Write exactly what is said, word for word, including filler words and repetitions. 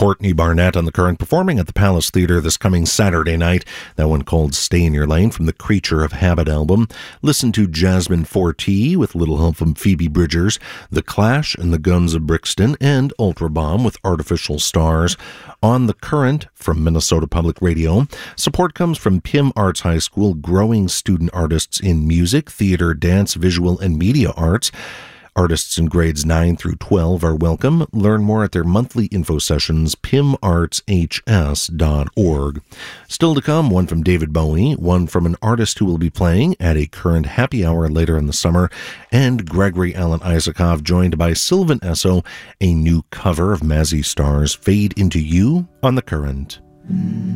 Courtney Barnett on The Current, performing at the Palace Theatre this coming Saturday night. That one called Stay in Your Lane from the Creature of Habit album. Listen to Jasmine Forte with little help from Phoebe Bridgers, The Clash and the Guns of Brixton, and Ultra Bomb with Artificial Stars. On The Current from Minnesota Public Radio, support comes from P I M Arts High School, growing student artists in music, theater, dance, visual, and media arts. Artists in grades nine through twelve are welcome. Learn more at their monthly info sessions, p i m arts h s dot org. Still to come, one from David Bowie, one from an artist who will be playing at a Current happy hour later in the summer, and Gregory Alan Isakov joined by Sylvan Esso, a new cover of Mazzy Star's Fade Into You on The Current.